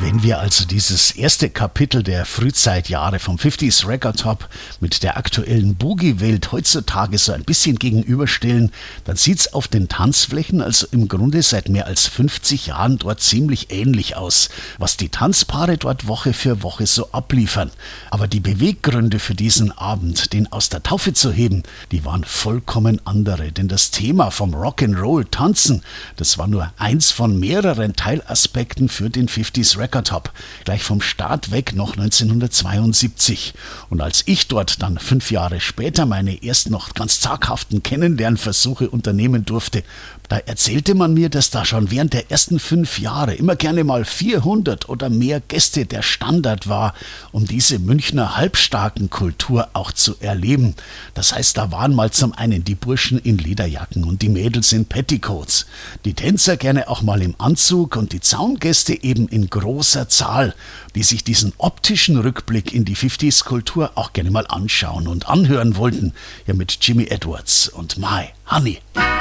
Wenn wir also dieses erste Kapitel der Frühzeitjahre vom 50s Record Hop mit der aktuellen Boogie-Welt heutzutage so ein bisschen gegenüberstellen, dann sieht's auf den Tanzflächen also im Grunde seit mehr als 50 Jahren dort ziemlich ähnlich aus, was die Tanzpaare dort Woche für Woche so abliefern. Aber die Beweggründe für diesen Abend, den aus der Taufe zu heben, die waren vollkommen andere, denn das Thema vom Rock'n'Roll Tanzen, das war nur eins von mehreren Teilaspekten für den 50s Record Hop, gleich vom Start weg noch 1972. Und als ich dort dann 5 Jahre später meine erst noch ganz zaghaften Kennenlernversuche unternehmen durfte, da erzählte man mir, dass da schon während der ersten 5 Jahre immer gerne mal 400 oder mehr Gäste der Standard war, um diese Münchner halbstarken Kultur auch zu erleben. Das heißt, da waren mal zum einen die Burschen in Lederjacken und die Mädels in Petticoats, die Tänzer gerne auch mal im Anzug und die Zaungäste eben in großer Zahl, die sich diesen optischen Rückblick in die 50s-Kultur auch gerne mal anschauen und anhören wollten, ja mit Jimmy Edwards und My Honey.